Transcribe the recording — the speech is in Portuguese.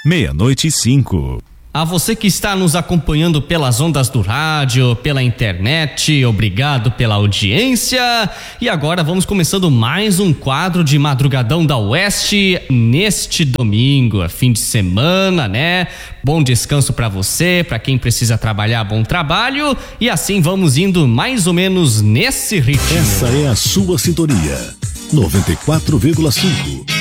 meia-noite e 5. A você que está nos acompanhando pelas ondas do rádio, pela internet, obrigado pela audiência. E agora vamos começando mais um quadro de Madrugadão da Oeste neste domingo, fim de semana, né? Bom descanso para você, para quem precisa trabalhar, bom trabalho. E assim vamos indo mais ou menos nesse ritmo. Essa é a sua sintonia, 94,5.